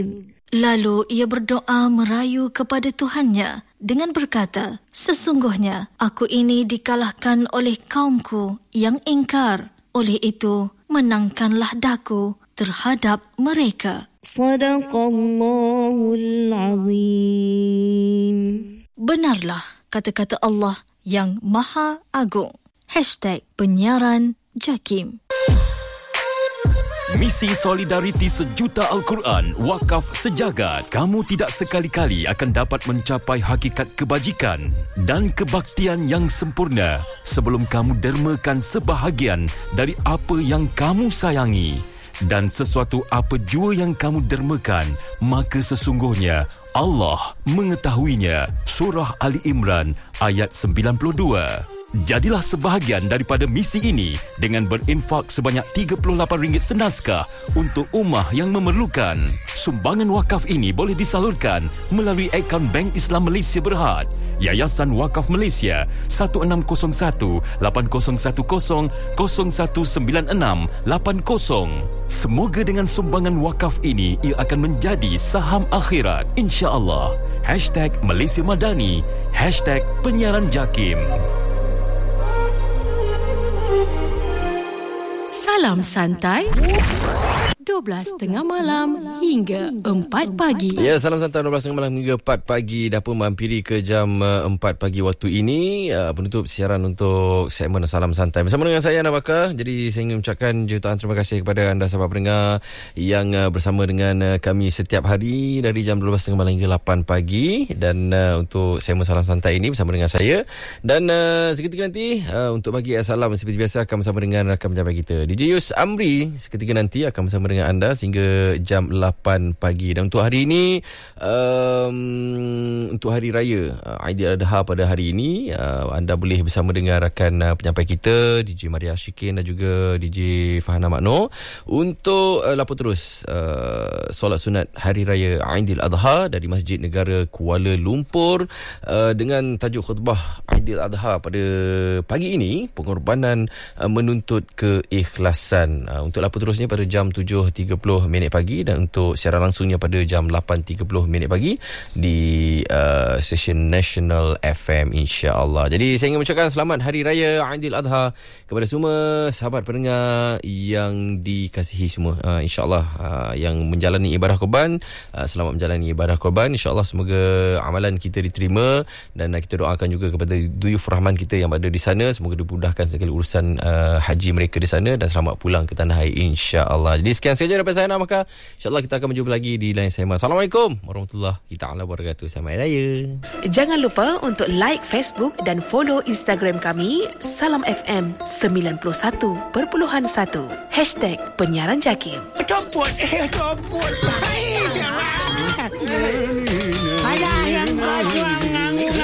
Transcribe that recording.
Lalu ia berdoa merayu kepada Tuhannya dengan berkata, sesungguhnya aku ini dikalahkan oleh kaumku yang ingkar. Oleh itu, menangkanlah daku terhadap mereka. Sadaqallahul Azim. Benarlah kata-kata Allah yang Maha Agung. #penyiaran Jakim. Misi Solidariti Sejuta Al-Quran Wakaf Sejagat. Kamu tidak sekali-kali akan dapat mencapai hakikat kebajikan dan kebaktian yang sempurna sebelum kamu dermakan sebahagian dari apa yang kamu sayangi. Dan sesuatu apa jua yang kamu dermakan, maka sesungguhnya Allah mengetahuinya. Surah Ali Imran ayat 92. Jadilah sebahagian daripada misi ini dengan berinfak sebanyak RM38 senaskah untuk ummah yang memerlukan. Sumbangan wakaf ini boleh disalurkan melalui akaun Bank Islam Malaysia Berhad, Yayasan Wakaf Malaysia 1601-810-019680. Semoga dengan sumbangan wakaf ini ia akan menjadi saham akhirat, insya-Allah. #Malaysia Madani, #penyiaran Jakim. Salam santai 12.30 malam hingga 4 pagi. Ya, salam santai 12.30 malam hingga 4 pagi. Dah pun mampiri ke jam 4 pagi waktu ini. Penutup siaran untuk segmen Salam Santai bersama dengan saya, Ana Bakar. Jadi saya ingin mengucapkan jutaan terima kasih kepada anda sahabat pendengar yang bersama dengan kami setiap hari dari jam 12.30 malam hingga 8 pagi. Dan untuk segmen Salam Santai ini bersama dengan saya. Dan seketika nanti untuk bagi salam seperti biasa akan bersama dengan rakan penjabat kita DJ Yus Amri. Seketika nanti akan bersama dengan anda sehingga jam 8 pagi. Dan untuk hari ini, untuk hari raya Aidiladha pada hari ini, anda boleh bersama dengan rakan penyampai kita DJ Maria Syikin dan juga DJ Fahana Makno untuk lapor terus solat sunat hari raya Aidiladha dari Masjid Negara Kuala Lumpur dengan tajuk khutbah Aidiladha pada pagi ini, pengorbanan menuntut keikhlasan. Untuk lapor terusnya pada jam 7.30 pagi dan untuk siaran langsungnya pada jam 8.30 pagi di stesen National FM, insya-Allah. Jadi saya ingin mengucapkan selamat Hari Raya Aidiladha kepada semua sahabat pendengar yang dikasihi semua. Insya-Allah yang menjalani ibadah korban, selamat menjalani ibadah korban. Insya-Allah semoga amalan kita diterima dan kita doakan juga kepada duyuf rahman kita yang berada di sana, semoga dimudahkan segala urusan haji mereka di sana dan selamat pulang ke tanah air, insya-Allah. Jadi sekian saja daripada saya, maka insya-Allah kita akan berjumpa lagi di lain segmen. Assalamualaikum warahmatullahi taala wabarakatuh. Selamat Hari Raya. Jangan lupa untuk like Facebook dan follow Instagram kami Salam FM 91.1 #penyiaran Jakim. Copot. Alah yang kau juang